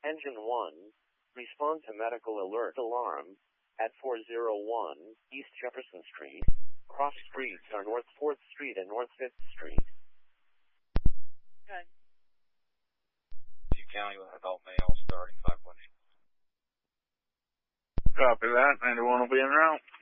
Engine 1, respond to medical alert alarm at 401 East Jefferson Street. Cross streets are North 4th Street and North 5th Street. Good. County with adult male starting 518. Copy that. 91 will be en route.